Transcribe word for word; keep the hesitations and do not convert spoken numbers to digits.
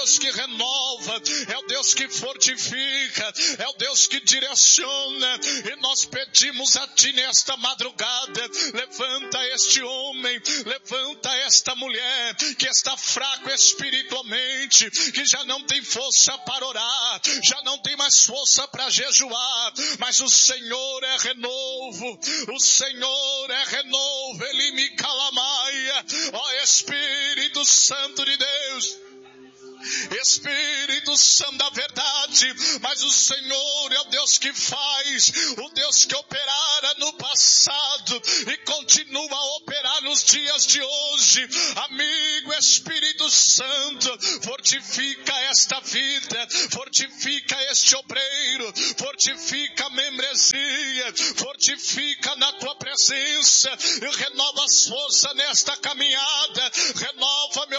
Deus que renova, é o Deus que fortifica, é o Deus que direciona. E nós pedimos a Ti nesta madrugada, levanta este homem, levanta esta mulher que está fraco espiritualmente, que já não tem força para orar, já não tem mais força para jejuar, mas o Senhor é renovo, o Senhor é renovo, Ele me calamaia, ó Espírito Santo de Deus, Espírito Santo da verdade, mas o Senhor é o Deus que faz, o Deus que operara no passado e continua a operar nos dias de hoje. Amigo Espírito Santo, fortifica esta vida, fortifica este obreiro, fortifica a membresia, fortifica na Tua presença e renova as forças nesta caminhada, renova meu